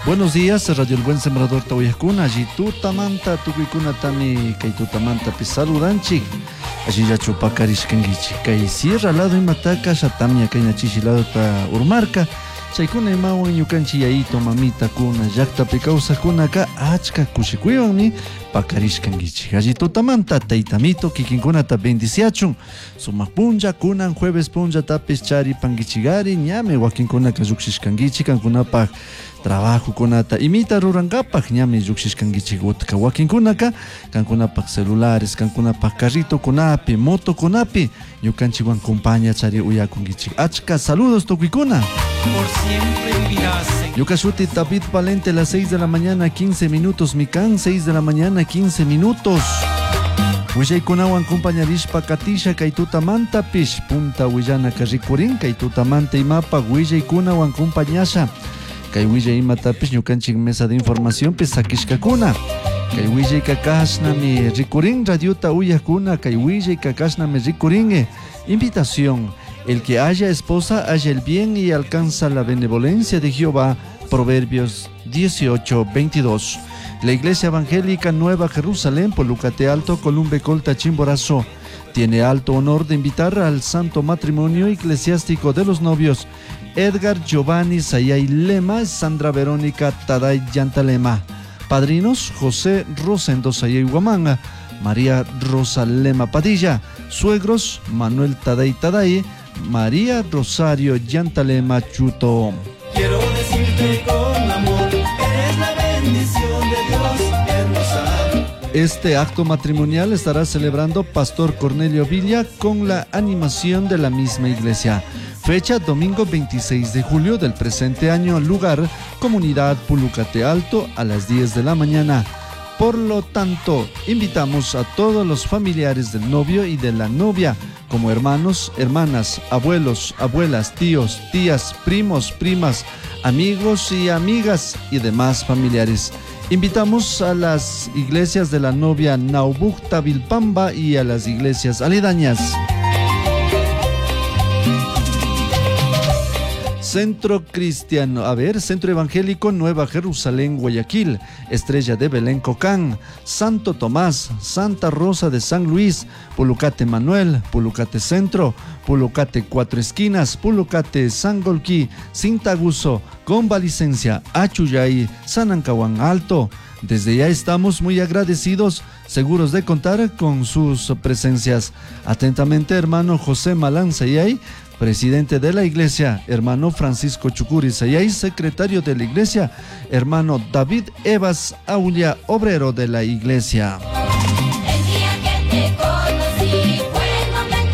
Buenos días, Radio El Buen Sembrador Tauyajkuna, allí tutamanta, tukuykuna tami, kay tutamanta pisaludanchik, allí ya chupakarishkangichi, kay sierra lado imataka, shatamia kay lado ta urmarca, chaykuna imawan ñukanchik yayito mamita kuna, llaqtapi kawsaqkuna ka achka kushikuywanmi pakarishkangichik. Allí tutamanta taytamito kikinkunata bendiciachun, sumaq punlla kunan jueves punlla tapis chari pangichigari, ñame wakinkunaka lluqshishkangichik kankunapaq trabajo kunata imita rurangapak ñami lluqshishkangichik utka wakinkunaka kankunapaq celulares, kankunapaq carrito kunapi, moto kunapi ñukanchikwan compañía chari uyakungichik. Achka saludos tukuykuna. Por siempre vivirás. Ñuka shuti David Valente, las 6 de la mañana 15 minutos, mikan 6 de la mañana 15 minutos. Willaykunawan compañarishpa katisha kay tutamanta pish punta willana karrikurin kay tutamanta imapa willaykunawan compañasha kay willay imatapish ñukanchik mesa de información pish sakishkakuna kay willay kakashnami rikurin radiota uyakuna kay willay kakashnami rikurin invitación. El que haya esposa haya el bien y alcanza la benevolencia de Jehová. Proverbios 18:22. La Iglesia Evangélica Nueva Jerusalén, Polucate Alto, Columbe Colta, Chimborazo, tiene alto honor de invitar al santo matrimonio eclesiástico de los novios Edgar Giovanni Sayay Lema, Sandra Verónica Taday Yantalema. Padrinos: José Rosendo Sayay Guamanga, María Rosa Lema Padilla. Suegros: Manuel Taday Taday, María Rosario Yantalema Chuto. Quiero decirte con amor, eres la bendición de Dios, hermosa. Este acto matrimonial estará celebrando Pastor Cornelio Villa con la animación de la misma iglesia. Fecha: domingo 26 de julio del presente año. Lugar: Comunidad Pulucate Alto, a las 10 de la mañana. Por lo tanto, invitamos a todos los familiares del novio y de la novia, como hermanos, hermanas, abuelos, abuelas, tíos, tías, primos, primas, amigos y amigas y demás familiares. Invitamos a las iglesias de la novia Naubucta Vilpamba y a las iglesias aledañas. Centro Cristiano, Centro Evangélico Nueva Jerusalén, Guayaquil, Estrella de Belén, Cocán, Santo Tomás, Santa Rosa de San Luis, Pulucate Manuel, Pulucate Centro, Pulucate Cuatro Esquinas, Pulucate Sangolquí, Sintaguso, Convalicencia, Achuyay, Sanancahuán Alto. Desde ya estamos muy agradecidos, seguros de contar con sus presencias. Atentamente, hermano José Malán Sayay, presidente de la iglesia; hermano Francisco Chucuri Sayay, secretario de la iglesia; hermano David Evas Aulia, obrero de la iglesia. El día que te conocí fue el momento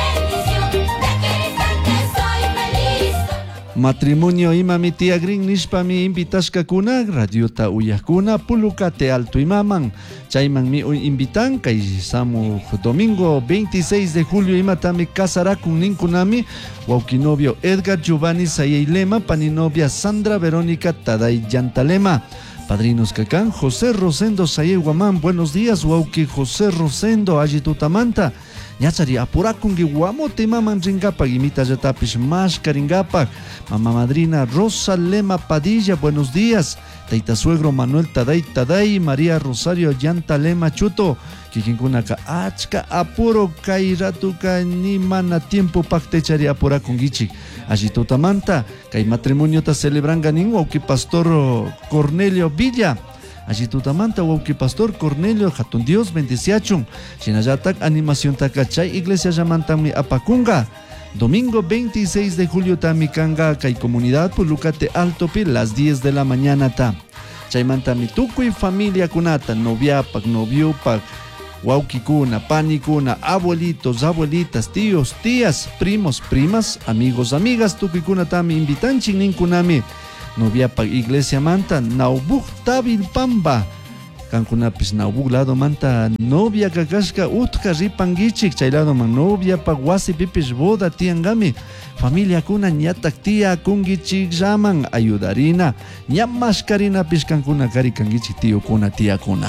de bendición, de aquel instante soy feliz. Matrimonio ima mi tía Green nishpami invitashkakuna, radiota uyakuna, Pulucate Alto imaman. Chayman mi invitan kay samu domingo 26 de julio imatami casarakun ninkunami waukinovio Edgar Giovanni Sayay Lema, paninovia Sandra Verónica Taday Yantalema. Padrinos kakan José Rosendo Sayay Guamán. Buenos días, wauki José Rosendo allí tutamanta. Ñachari apurakungi guamote maman ringapak imita yatapish mashkaringapak. Mamá madrina Rosa Lema Padilla, buenos días. Taita suegro Manuel Taday Taday, María Rosario Yantalema Chuto. Kikinkunaka achka apuro kairatuka ni mana tiempo paktechari apurakungichik. Allí tutamanta kay matrimonio ta celebranganin wauki Pastor Cornelio Villa. Allí tutamanta wauki Pastor Cornelio Hatun Dios bendiciachun. Shinayatak animación takachay iglesia llamantanmi apakunga. Domingo 26 de julio tamikanga kay comunidad Pulucate Alto pi las 10 de la mañana ta. Chaymantami tukuy familia kunata, noviapak, noviupak, waukikuna, panikuna, abuelitos, abuelitas, tíos, tías, primos, primas, amigos, amigas, tukuykuna tami invitanchik ninkunami. Noviapak iglesia manta Naubucta Vilpamba. Kankunapis Naubuc lado manta novia kakashka utka ripangichik, chay lado man novia pa wasi pipis boda tiangami. Familia kuna ñatak tia kungichik llaman ayudarina, ñamashkarina pishkankuna karikangichik tío kuna, tía kuna.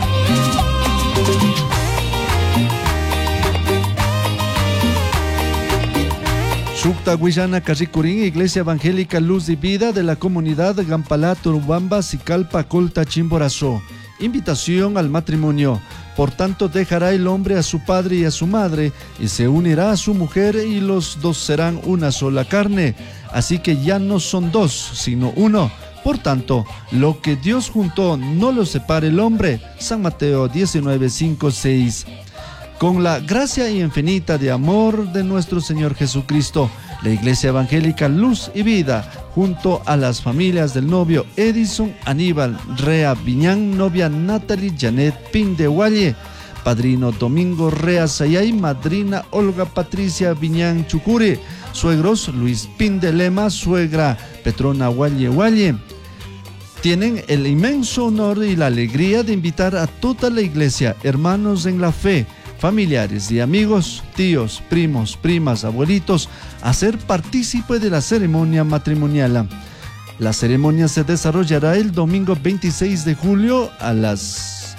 Shukta Guillana Carricurín, Iglesia Evangélica Luz y Vida de la comunidad Gampalá, Turubamba, Sicalpa, Colta, Chimborazo. Invitación al matrimonio. Por tanto, dejará el hombre a su padre y a su madre, y se unirá a su mujer, y los dos serán una sola carne. Así que ya no son dos, sino uno. Por tanto, lo que Dios juntó, no lo separe el hombre. San Mateo 19, 5, 6. Con la gracia infinita de amor de nuestro Señor Jesucristo, la Iglesia Evangélica Luz y Vida, junto a las familias del novio Edison Aníbal Rea Viñán, novia Natalie Janet Pindehualle, padrino Domingo Rea Sayay, madrina Olga Patricia Viñán Chucure, suegros Luis Pindelema, suegra Petrona Hualle Hualle, tienen el inmenso honor y la alegría de invitar a toda la iglesia, hermanos en la fe, familiares y amigos, tíos, primos, primas, abuelitos, a ser partícipe de la ceremonia matrimonial. La ceremonia se desarrollará el domingo 26 de julio a las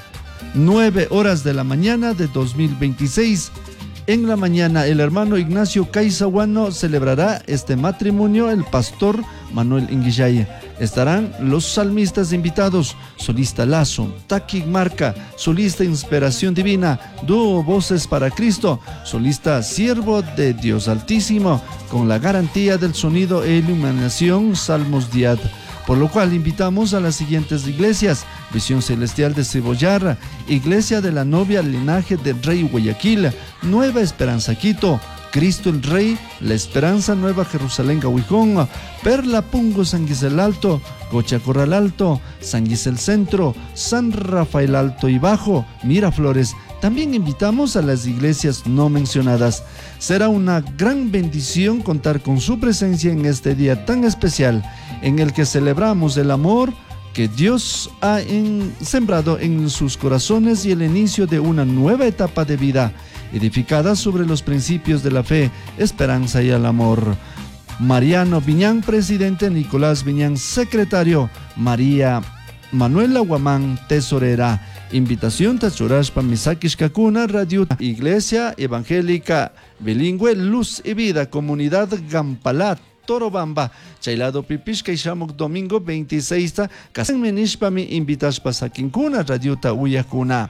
9 horas de la mañana de 2026. En la mañana, el hermano Ignacio Caizahuano celebrará este matrimonio, el pastor Manuel Inguillay. Estarán los salmistas invitados, solista Lazo, Taki Marca, solista Inspiración Divina, dúo Voces para Cristo, solista Siervo de Dios Altísimo, con la garantía del sonido e iluminación Salmos Diad. Por lo cual invitamos a las siguientes iglesias: Visión Celestial de Cebollarra, Iglesia de la Novia Linaje del Rey Guayaquil, Nueva Esperanza Quito, Cristo el Rey, La Esperanza Nueva Jerusalén Gahuijón, Perla Pungo San Gisel Alto, Cocha Corral Alto, San Gisel Centro, San Rafael Alto y Bajo, Miraflores. También invitamos a las iglesias no mencionadas. Será una gran bendición contar con su presencia en este día tan especial, en el que celebramos el amor que Dios ha sembrado en sus corazones y el inicio de una nueva etapa de vida, edificada sobre los principios de la fe, esperanza y el amor. Mariano Viñán, presidente; Nicolás Viñán, secretario; María Manuela Guamán, tesorera. Invitación Tachurashpa Misakis Kakuna, Radio Iglesia Evangélica Bilingüe Luz y Vida, Comunidad Gampalá, Torobamba, Chailado Pipishka y Shamuk, domingo 26, Kasan Menishpami, Invitashpa Sakinkuna, Radio Uyakuna.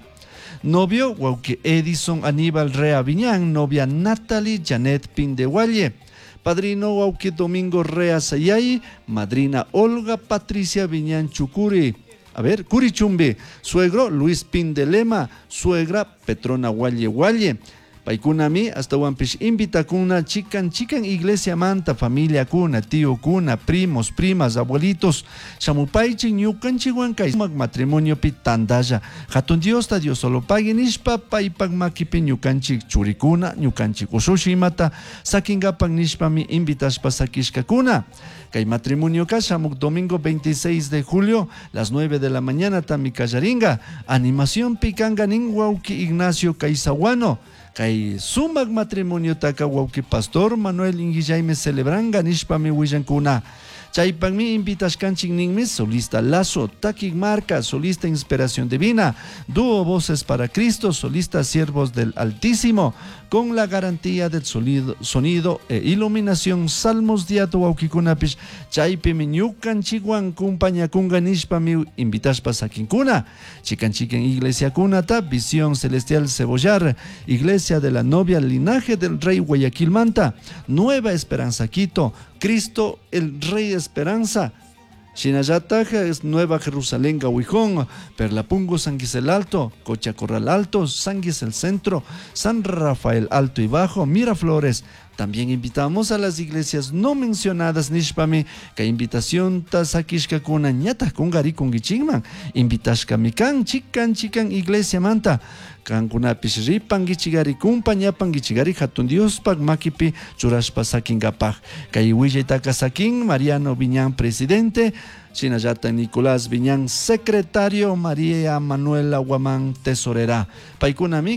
Novio Wauke Edison Aníbal Rea Viñán, novia Natalie Janet Pindehualle, padrino Wauke Domingo Rea Sayay, madrina Olga Patricia Viñán Chucuri. Curichumbi, suegro Luis Pindelema, suegra Petrona Hualle Hualle. Paikunami, hasta Wampish invita kuna chican iglesia manta, familia kuna, tío kuna, primos, primas, abuelitos, Shamupaichi, Ñucanchi, Huancay, matrimonio pitandaya. Hatun Dios ta Dios solo pague nishpa, paipag makipi Ñucanchi churikuna, Ñucanchi kusushimata, sakingapan nishpami invitashpa sakishka kuna. Kay matrimonio Kashamuk, domingo 26 de julio, las 9 de la mañana, Tamicayaringa. Animación Picanga Ningwauki Ignacio Caizahuano. Kay sumag matrimonio taka Wauki pastor Manuel Inguillay celebranga nishpami Huillancuna. Chaypanmi invitashkanchik ninmi solista Lazo, Taki Marca, solista Inspiración Divina, dúo Voces para Cristo, solista Siervos del Altísimo, con la garantía del sonido e iluminación Salmos Diato Waukikunapish, Chaypimi Ñucanchiguan Kumpaña Kunganishpami invitashpa Sakinkuna, Chicanchiquen Iglesia Kunata, Visión Celestial Cebollar, Iglesia de la Novia Linaje del Rey Guayaquil Manta, Nueva Esperanza Quito, Cristo el Rey Esperanza, Shinayataja es Nueva Jerusalén Gahuijón, Perlapungo San Gisel Alto, Cocha Corral Alto, San Gisel Centro, San Rafael Alto y Bajo, Miraflores. También invitamos a las iglesias no mencionadas nishpami, que invitación tasakishka kuna ñata kungari kungichingman, invitashka mikan chican iglesia manta, kankunapish ripangichigari kumpañapangichigari hatun Dios pag makipi churashpa sakingapaj. Kay Willaytaka Sakin, Mariano Viñán, presidente; Shinayata Nicolás Viñán, secretario; María Manuela Guamán, tesorera. Paikunami